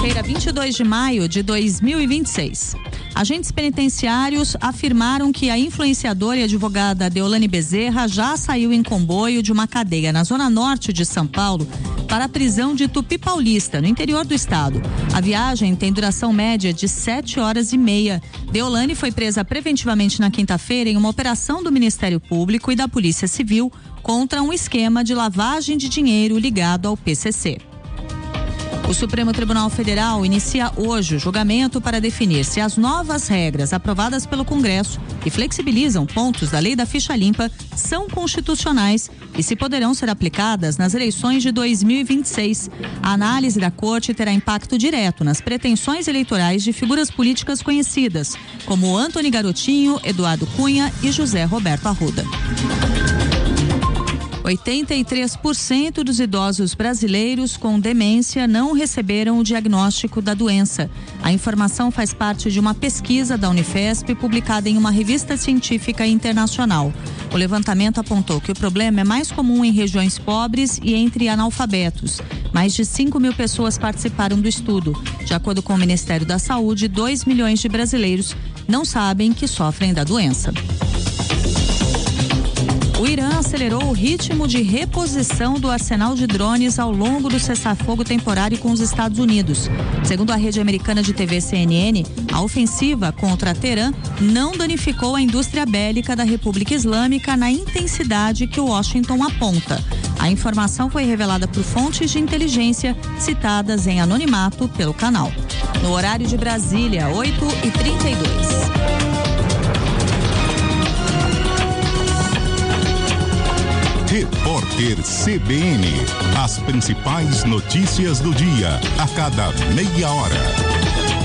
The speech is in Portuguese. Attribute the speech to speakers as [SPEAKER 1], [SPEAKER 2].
[SPEAKER 1] Quinta-feira, 22 de maio de 2026. Agentes penitenciários afirmaram que a influenciadora e advogada Deolane Bezerra já saiu em comboio de uma cadeia na zona norte de São Paulo para a prisão de Tupi Paulista, no interior do estado. A viagem tem duração média de 7 horas e meia. Deolane foi presa preventivamente na quinta-feira em uma operação do Ministério Público e da Polícia Civil contra um esquema de lavagem de dinheiro ligado ao PCC. O Supremo Tribunal Federal inicia hoje o julgamento para definir se as novas regras aprovadas pelo Congresso, que flexibilizam pontos da Lei da Ficha Limpa, são constitucionais e se poderão ser aplicadas nas eleições de 2026. A análise da Corte terá impacto direto nas pretensões eleitorais de figuras políticas conhecidas, como Antony Garotinho, Eduardo Cunha e José Roberto Arruda. 83% dos idosos brasileiros com demência não receberam o diagnóstico da doença. A informação faz parte de uma pesquisa da Unifesp publicada em uma revista científica internacional. O levantamento apontou que o problema é mais comum em regiões pobres e entre analfabetos. Mais de 5 mil pessoas participaram do estudo. De acordo com o Ministério da Saúde, 2 milhões de brasileiros não sabem que sofrem da doença. O Irã acelerou o ritmo de reposição do arsenal de drones ao longo do cessar-fogo temporário com os Estados Unidos. Segundo a rede americana de TV CNN, a ofensiva contra Teherã não danificou a indústria bélica da República Islâmica na intensidade que Washington aponta. A informação foi revelada por fontes de inteligência citadas em anonimato pelo canal. No horário de Brasília, 8h32.
[SPEAKER 2] Repórter CBN. As principais notícias do dia, a cada meia hora.